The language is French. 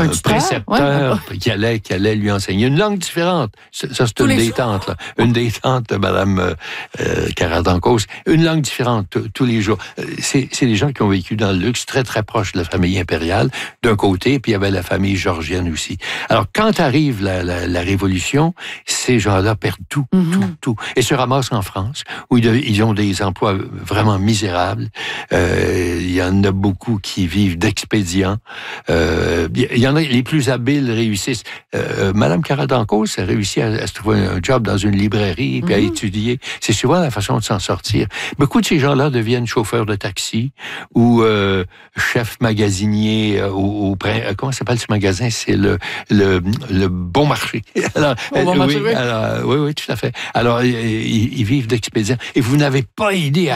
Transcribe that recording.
précepteur qui allait lui enseigner une langue différente. Ça, c'est une des tantes, là. Une des tantes de Mme Caradan-Cos. Une langue différente tous les jours. C'est des gens qui ont vécu dans le luxe, très, très proche de la famille impériale, d'un côté, puis il y avait la famille georgienne aussi. Alors, quand arrive la Révolution, ces gens-là perdent tout. Et se ramassent en France, où ils ont des emplois vraiment misérables. Il y en a beaucoup qui vivent d'expédients. Il y en a, les plus habiles réussissent. Madame Caradan-Cos a réussi à se trouver un job dans une librairie, puis à étudier. C'est souvent la façon de s'en sortir. Beaucoup de ces gens-là deviennent chauffeurs de taxi ou chefs magasiniers comment s'appelle ce magasin? C'est le Bon Marché. Alors, oui, tout à fait. Alors, ils vivent d'expédients. Et vous n'avez pas idée